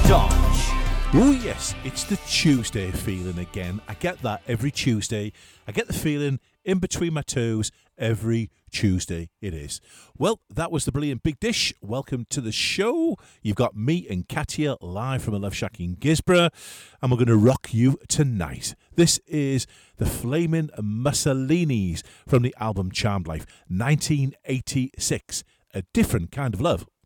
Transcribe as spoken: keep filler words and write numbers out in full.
Dodge. Oh yes, it's the Tuesday feeling again. I get that every Tuesday. I get the feeling in between my toes every Tuesday it is. Well, that was the brilliant Big Dish. Welcome to the show. You've got me and Katia live from a Love Shack in Gisborough, and we're going to rock you tonight. This is the Flaming Mussolinis from the album Charmed Life, nineteen eighty-six. A different kind of love.